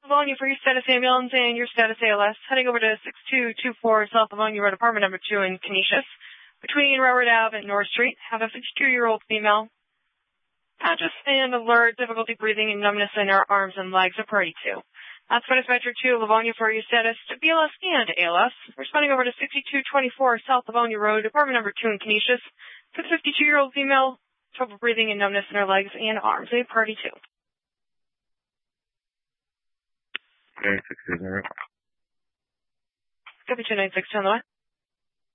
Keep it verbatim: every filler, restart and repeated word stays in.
Livonia for your status ambulance and your status A L S. Heading over to six two two four South Livonia Road, apartment number two in Canisius. Between Railroad Ave and North Street, have a fifty-two-year-old female. Conscious and alert, difficulty breathing and numbness in her arms and legs, a priority two. That's Spanish Metro two, Livonia for your status to B L S and A L S. Responding over to sixty-two twenty-four South Livonia Road, apartment number two in Canisius. For the fifty-two-year-old female, trouble breathing and numbness in her legs and arms, a priority two. nine six two zero. Copy two nine six two on the way.